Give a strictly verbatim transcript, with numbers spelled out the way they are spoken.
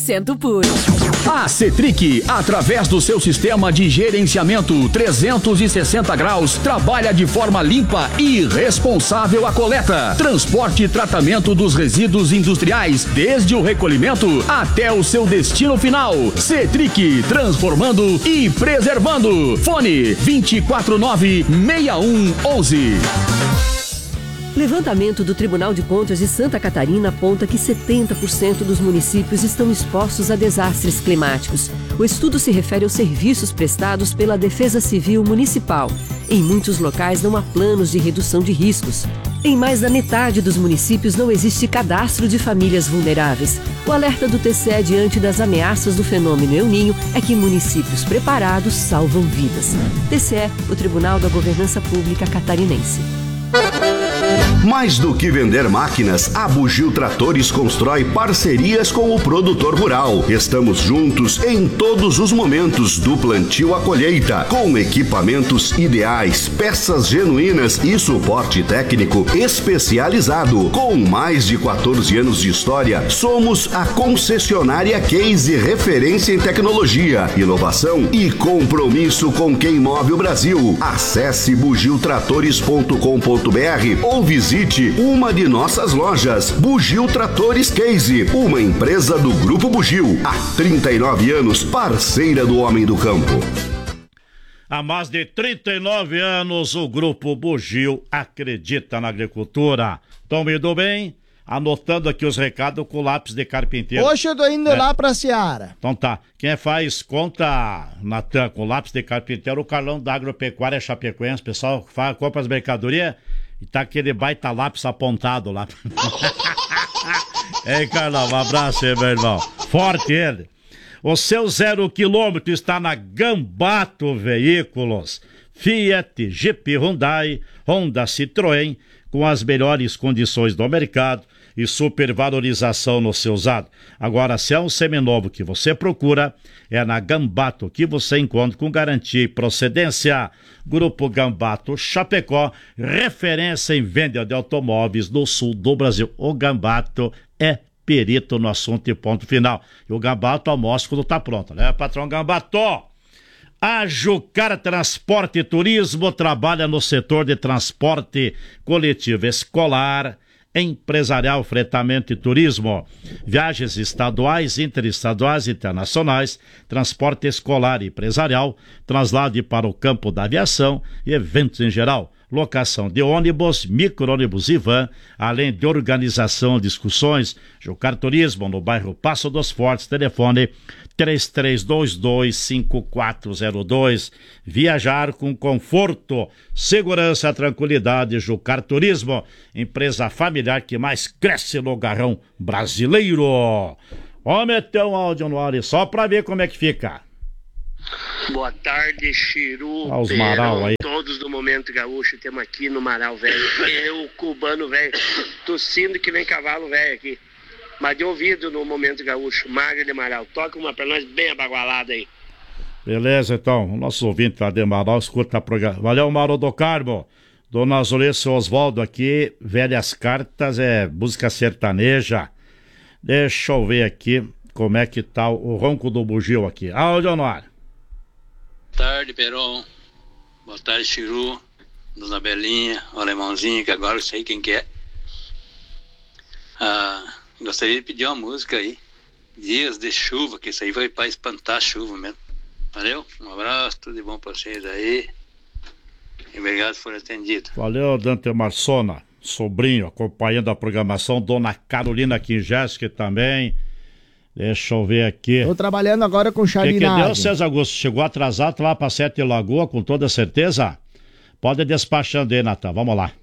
cento puro. A Cetric, através do seu sistema de gerenciamento trezentos e sessenta graus, trabalha de forma limpa e responsável a coleta, transporte e tratamento dos resíduos industriais, desde o recolhimento até o seu destino final. Cetric, transformando e preservando. Fone vinte e quatro nove, seis um onze. Levantamento do Tribunal de Contas de Santa Catarina aponta que setenta por cento dos municípios estão expostos a desastres climáticos. O estudo se refere aos serviços prestados pela Defesa Civil Municipal. Em muitos locais não há planos de redução de riscos. Em mais da metade dos municípios não existe cadastro de famílias vulneráveis. O alerta do T C E diante das ameaças do fenômeno El Ninho é que municípios preparados salvam vidas. T C E, o Tribunal da Governança Pública Catarinense. Mais do que vender máquinas, a Bugio Tratores constrói parcerias com o produtor rural. Estamos juntos em todos os momentos, do plantio à colheita, com equipamentos ideais, peças genuínas e suporte técnico especializado. Com mais de quatorze anos de história, somos a concessionária Case, referência em tecnologia, inovação e compromisso com quem move o Brasil. Acesse bugio tratores ponto com ponto br ou visite uma de nossas lojas. Bugio Tratores Case, uma empresa do Grupo Bugio, há trinta e nove anos, parceira do homem do campo. Há mais de trinta e nove anos, o Grupo Bugio acredita na agricultura. Estão indo bem? Anotando aqui os recados com lápis de carpinteiro. Hoje eu tô indo é. lá pra Seara. Então tá. Quem faz conta, Natan, com lápis de carpinteiro, o Carlão da Agropecuária Chapecoense. O pessoal faz, compra as mercadorias e tá aquele baita lápis apontado lá. Ei, Carlão, um abraço aí, meu irmão. Forte ele. O seu zero quilômetro está na Gambato Veículos. Fiat, Jeep, Hyundai, Honda, Citroën, com as melhores condições do mercado e supervalorização no seu usado. Agora, se é um seminovo que você procura, é na Gambato que você encontra com garantia e procedência. Grupo Gambato Chapecó, referência em venda de automóveis no sul do Brasil. O Gambato é perito no assunto e ponto final. E o Gambato almoça quando tá pronto, né, patrão Gambato? A Jucar Transporte e Turismo trabalha no setor de transporte coletivo escolar, empresarial, fretamento e turismo, viagens estaduais, interestaduais e internacionais, transporte escolar e empresarial, traslado para o campo da aviação e eventos em geral, locação de ônibus, micro-ônibus e van, além de organização de discussões. Jucar Turismo, no bairro Passo dos Fortes, telefone três três dois dois, cinco quatro zero dois. Viajar com conforto, segurança, tranquilidade. Jucar Turismo, empresa familiar que mais cresce no garrão brasileiro. Ó, meter um áudio no ar só pra ver como é que fica. Boa tarde, Chiru, ah, Marau aí. Todos do Momento Gaúcho, temos aqui no Marau, velho. Eu, cubano, velho, tossindo que nem cavalo, velho, aqui. Mas de ouvido no Momento Gaúcho, Magra de Marau. Toca uma pra nós bem abagualada aí. Beleza, então. O nosso ouvinte lá de Marau escuta a programa. Valeu, Mauro do Carmo. Dona Azuleça Osvaldo aqui, Velhas Cartas, é música sertaneja. Deixa eu ver aqui como é que tá o ronco do bugio aqui. Áudio no ar. Boa tarde, Peron. Boa tarde, Chiru. Dona Belinha, o alemãozinho, que agora eu sei quem que é. Ah, gostaria de pedir uma música aí. Dias de Chuva, que isso aí vai pra espantar a chuva mesmo. Valeu? Um abraço, tudo de bom pra vocês aí. E obrigado por atendido. Valeu, Dante Marsona, sobrinho, acompanhando a programação. Dona Carolina Quingesque também. Deixa eu ver aqui. Tô trabalhando agora com charinagem. O que, que deu, César Augusto? Chegou atrasado lá pra Sete Lagoa, com toda certeza? Pode ir despachando aí, Natan. Vamos lá.